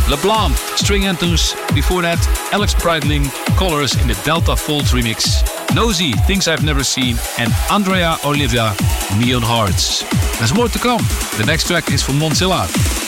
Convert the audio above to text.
LeBlanc, String Anthems. Before that, Alex Breitling, Colors in the Delta Fold remix. Nosy, Things I've Never Seen. And Andrea Olivia, Neon Hearts. There's more to come. The next track is from Monzilla.